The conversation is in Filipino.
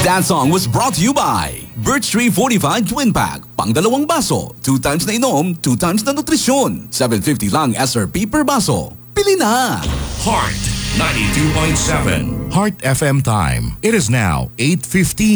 That song was brought to you by Birch Tree Fortified Twin Pack. Pang dalawang baso, 2 times na inom, 2 times na nutrisyon. 750 lang SRP per baso. Pili na! Heart 92.7. Heart FM time. It is now 8:15.